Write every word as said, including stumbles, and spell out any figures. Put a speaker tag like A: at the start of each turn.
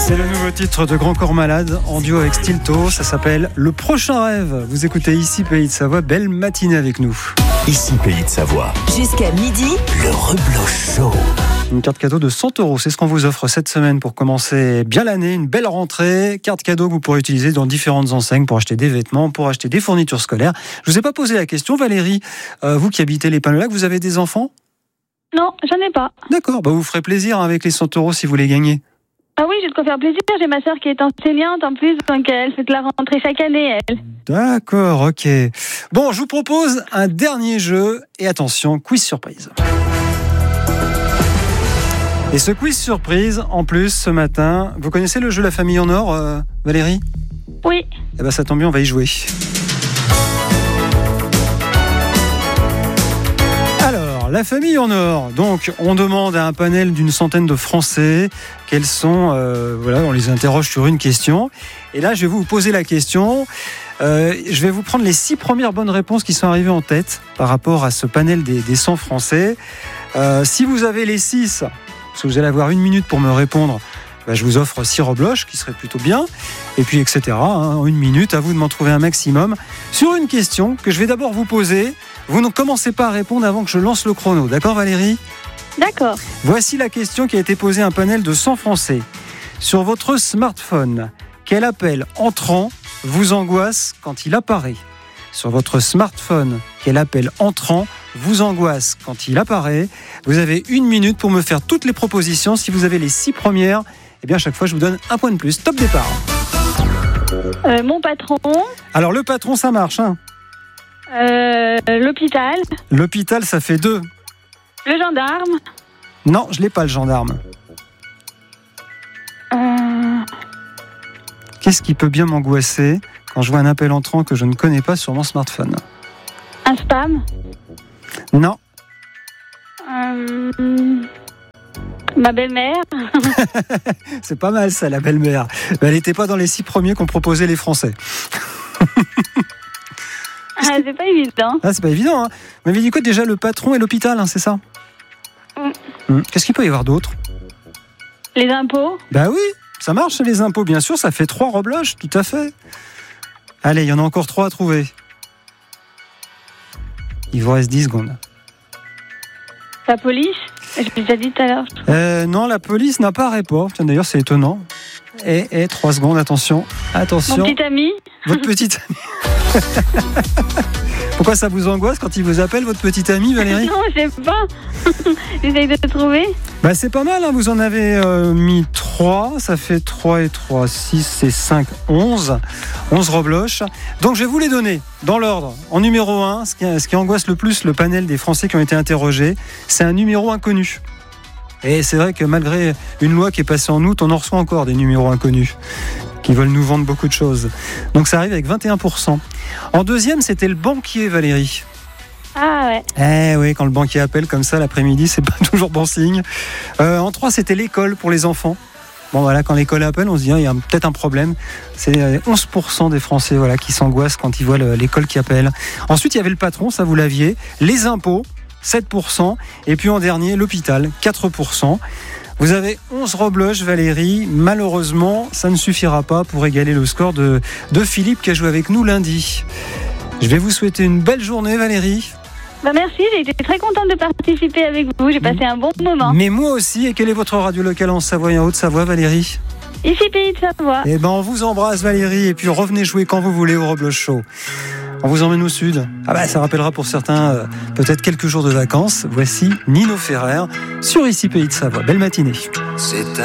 A: C'est le nouveau titre de Grand Corps Malade en duo avec Stilto. Ça s'appelle Le Prochain Rêve. Vous écoutez ici Pays de Savoie. Belle matinée avec nous.
B: Ici Pays de Savoie.
C: Jusqu'à midi,
B: le Rebloche Show.
A: Une carte cadeau de cent euros. C'est ce qu'on vous offre cette semaine pour commencer bien l'année. Une belle rentrée. Carte cadeau que vous pourrez utiliser dans différentes enseignes pour acheter des vêtements, pour acheter des fournitures scolaires. Je vous ai pas posé la question, Valérie. Euh, vous qui habitez les Pins-le-Lac, vous avez des enfants ?
D: Non, j'en ai pas.
A: D'accord. Bah vous ferez plaisir avec les cent euros si vous les gagnez.
D: Ah oui, j'ai de quoi faire plaisir. J'ai ma sœur qui est enseignante en plus, donc elle fait de la rentrée chaque année, elle.
A: D'accord, ok. Bon, je vous propose un dernier jeu. Et attention, quiz surprise. Et ce quiz surprise, en plus, ce matin, vous connaissez le jeu La Famille en Or, euh, Valérie ?
D: Oui.
A: Eh ben, ça tombe bien, on va y jouer. Alors, La Famille en Or. Donc, on demande à un panel d'une centaine de Français quels sont... Euh, voilà, on les interroge sur une question. Et là, je vais vous poser la question. Euh, je vais vous prendre les six premières bonnes réponses qui sont arrivées en tête par rapport à ce panel des, des cent Français. Euh, si vous avez les six... parce que vous allez avoir une minute pour me répondre, ben je vous offre six rebloches, qui serait plutôt bien, et puis et cetera. Hein, en une minute, à vous de m'en trouver un maximum. Sur une question que je vais d'abord vous poser, vous ne commencez pas à répondre avant que je lance le chrono. D'accord, Valérie ?
D: D'accord.
A: Voici la question qui a été posée à un panel de cent Français. Sur votre smartphone, quel appel entrant vous angoisse quand il apparaît ? Sur votre smartphone, quel appel entrant vous angoisse quand il apparaît ? Vous avez une minute pour me faire toutes les propositions. Si vous avez les six premières, eh bien à chaque fois je vous donne un point de plus. Top départ.
D: Euh, mon patron.
A: Alors le patron, ça marche, hein ?
D: Euh, l'hôpital.
A: L'hôpital, ça fait deux.
D: Le gendarme.
A: Non, je l'ai pas, le gendarme.
D: Euh...
A: Qu'est-ce qui peut bien m'angoisser quand je vois un appel entrant que je ne connais pas sur mon smartphone ?
D: Un spam.
A: Non.
D: Euh... Ma belle-mère.
A: C'est pas mal ça, la belle-mère. Mais elle n'était pas dans les six premiers qu'ont proposé les Français.
D: Ah, c'est pas évident.
A: Ah, c'est pas évident, hein. Vous m'avez dit quoi déjà, le patron et l'hôpital, hein, c'est ça ?
D: Mm.
A: Hum. Qu'est-ce qu'il peut y avoir d'autre ?
D: Les impôts.
A: Bah oui, ça marche les impôts, bien sûr, ça fait trois rebloches, tout à fait. Allez, il y en a encore trois à trouver. Il vous reste dix secondes.
D: La police. Je l'ai déjà dit tout à l'heure.
A: Euh, non, la police n'a pas rapport. Tiens, d'ailleurs, c'est étonnant. Et, et trois secondes, attention. Attention.
D: Mon petit ami.
A: Votre petit ami. Pourquoi ça vous angoisse quand il vous appelle, votre petit ami, Valérie ?
D: Non, je sais pas. J'essaye de te trouver.
A: Bah, c'est pas mal, hein. Vous en avez euh, mis trois. Ça fait trois et trois, six et cinq, onze. onze rebloches. Donc, je vais vous les donner dans l'ordre. En numéro un, ce qui, ce qui angoisse le plus le panel des Français qui ont été interrogés, c'est un numéro inconnu. Et c'est vrai que malgré une loi qui est passée en août, on en reçoit encore des numéros inconnus qui veulent nous vendre beaucoup de choses. Donc ça arrive avec vingt et un pour cent. En deuxième, c'était le banquier, Valérie.
D: Ah ouais.
A: Eh oui, quand le banquier appelle comme ça l'après-midi, c'est pas toujours bon signe. Euh, en trois, c'était l'école pour les enfants. Bon voilà, quand l'école appelle, on se dit il y a peut-être un problème. C'est onze pour cent des Français voilà, qui s'angoissent quand ils voient le, l'école qui appelle. Ensuite, il y avait le patron, ça vous l'aviez. Les impôts, sept pour cent. Et puis en dernier, l'hôpital, quatre pour cent. Vous avez onze rebloches, Valérie. Malheureusement, ça ne suffira pas pour égaler le score de, de Philippe qui a joué avec nous lundi. Je vais vous souhaiter une belle journée, Valérie.
D: Bah merci, j'ai été très contente de participer avec vous. J'ai passé un bon moment.
A: Mais moi aussi. Et quelle est votre radio locale en Savoie et en Haute-Savoie, Valérie ?
D: Ici Pays de Savoie.
A: Eh ben, on vous embrasse, Valérie. Et puis revenez jouer quand vous voulez au Rebloche Show. On vous emmène au sud. Ah bah ça rappellera pour certains euh, peut-être quelques jours de vacances. Voici Nino Ferrer sur Ici Pays de Savoie. Belle matinée.
B: C'est